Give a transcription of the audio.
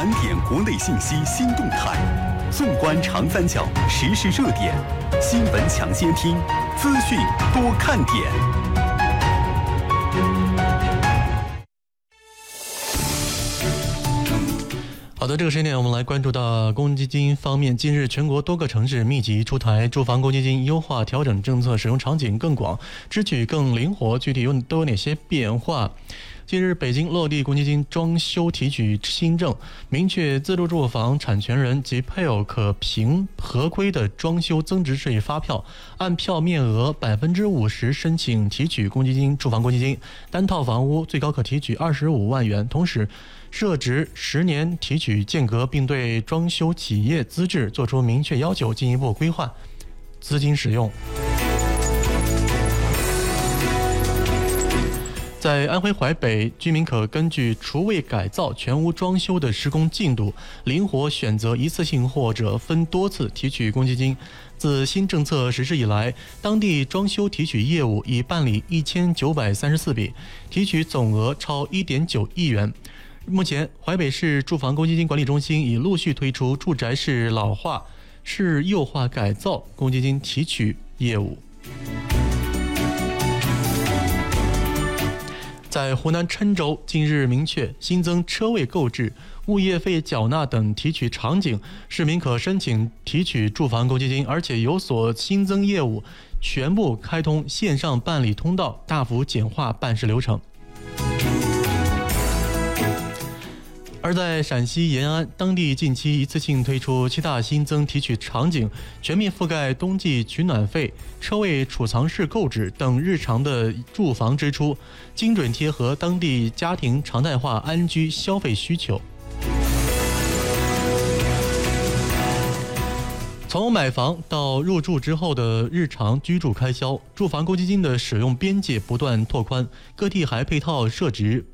盘点国内信息新动态，纵观长三角时事热点，新闻抢先听，资讯多看点。 好的，这个时间点我们来关注到公积金方面。近日，全国多个城市密集出台住房公积金优化调整政策，使用场景更广，支取更灵活。具体都有哪些变化？近日，北京落地公积金装修提取新政，明确自住住房产权人及配偶可凭合规的装修增值税发票，按票面额50%申请提取公积金住房公积金，单套房屋最高可提取25万元。同时，设置10年提取间隔，并对装修企业资质作出明确要求，进一步规划资金使用。在安徽淮北，居民可根据厨卫改造、全屋装修的施工进度，灵活选择一次性或者分多次提取公积金。自新政策实施以来，当地装修提取业务已办理1934笔，提取总额超1.9亿元。目前，淮北市住房公积金管理中心已陆续推出住宅式老化、市幼化改造公积金提取业务。在湖南郴州，近日明确新增车位购置、物业费缴纳等提取场景，市民可申请提取住房公积金，而且有所新增业务全部开通线上办理通道，大幅简化办事流程。而在陕西延安，当地近期一次性推出7大新增提取场景，全面覆盖冬季取暖费、车位储藏室购置等日常的住房支出，精准贴合当地家庭常态化安居消费需求。从买房到入住之后的日常居住开销，住房公积金的使用边界不断拓宽，各地还配套设置